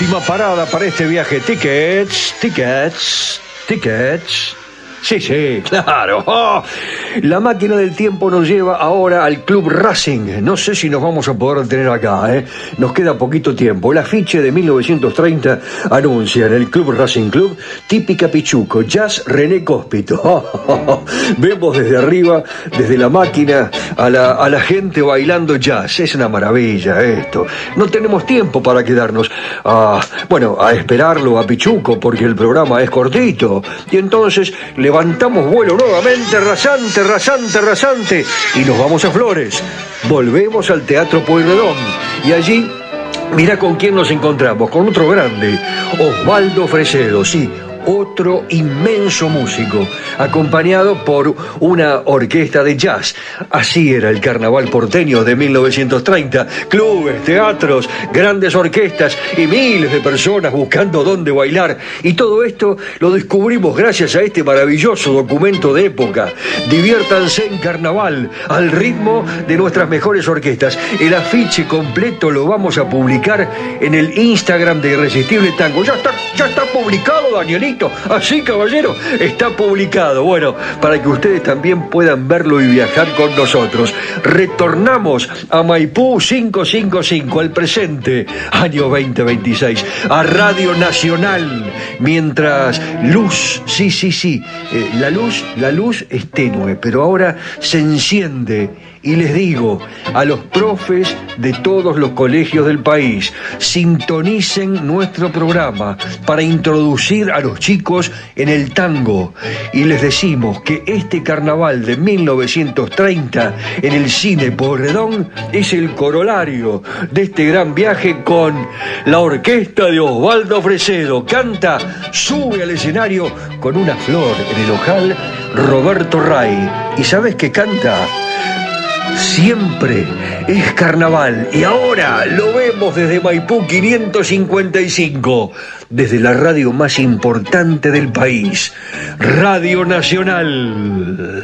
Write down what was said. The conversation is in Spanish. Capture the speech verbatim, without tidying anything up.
última parada para este viaje. Tickets, tickets, tickets. Sí, sí, claro. Oh, la máquina del tiempo nos lleva ahora al Club Racing. No sé si nos vamos a poder detener acá, ¿eh? Nos queda poquito tiempo. El afiche de mil novecientos treinta anuncia en el Club Racing Club Típica Pichuco, Jazz René Cóspito. Oh, oh, oh. Vemos desde arriba, desde la máquina, a la, a la gente bailando jazz. Es una maravilla esto. No tenemos tiempo para quedarnos a, bueno, a esperarlo a Pichuco porque el programa es cortito. Y entonces le levantamos vuelo nuevamente, rasante, rasante, rasante, y nos vamos a Flores. Volvemos al Teatro Pueyrredón. Y allí, mira con quién nos encontramos, con otro grande, Osvaldo Fresedo, sí, otro inmenso músico, acompañado por una orquesta de jazz. Así era el carnaval porteño de mil novecientos treinta. Clubes, teatros, grandes orquestas y miles de personas buscando dónde bailar. Y todo esto lo descubrimos gracias a este maravilloso documento de época. Diviértanse en carnaval, al ritmo de nuestras mejores orquestas. El afiche completo lo vamos a publicar en el Instagram de Irresistible Tango. Ya está, ya está publicado, Danielito. Así, caballero, está publicado. Bueno, para que ustedes también puedan verlo y viajar con nosotros. Retornamos a Maipú quinientos cincuenta y cinco, al presente, año veinte veintiséis, a Radio Nacional. Mientras luz, sí, sí, sí, eh, la luz, la luz es tenue, pero ahora se enciende. Y les digo a los profes de todos los colegios del país, sintonicen nuestro programa para introducir a los chicos en el tango. Y les decimos que este carnaval de mil novecientos treinta en el Cine Pueyrredón es el corolario de este gran viaje con la orquesta de Osvaldo Fresedo. Canta, sube al escenario con una flor en el ojal, Roberto Ray. ¿Y sabes qué canta? Siempre es carnaval. Y ahora lo vemos desde Maipú quinientos cincuenta y cinco, desde la radio más importante del país, Radio Nacional.